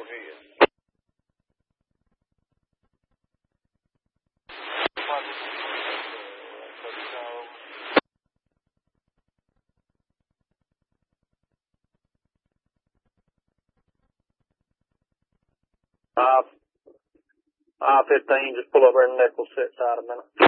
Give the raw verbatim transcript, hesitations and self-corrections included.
ahead. Uh, I fifteen, just pull over in Nickel, sit side a minute.